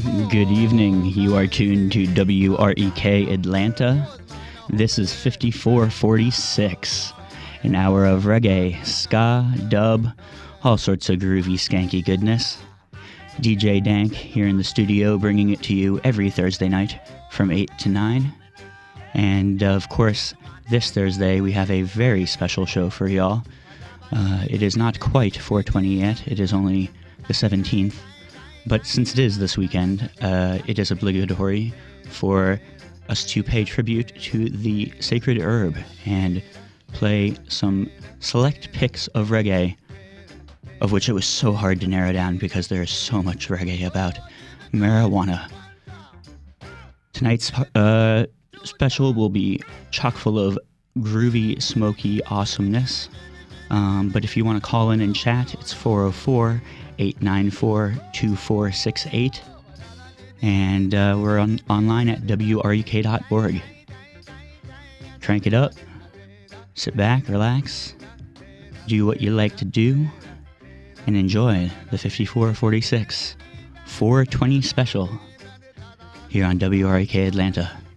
Good evening. You are tuned to WREK Atlanta. This is 5446, an hour of reggae, ska, dub, all sorts of groovy, skanky goodness. DJ Dank here in the studio, bringing it to you every Thursday night from 8 to 9. And of course, this Thursday we have a very special show for y'all. It is not quite 420 yet. It is only the 17th. But since it is this weekend, it is obligatory for us to pay tribute to the sacred herb and play some select picks of reggae, of which it was so hard to narrow down because there is so much reggae about marijuana. Tonight's special will be chock full of groovy, smoky awesomeness. But if you want to call in and chat, it's 404-894-2468. And we're online at wrek.org. Crank it up, sit back, relax, do what you like to do, and enjoy the 5446 420 special here on WREK Atlanta.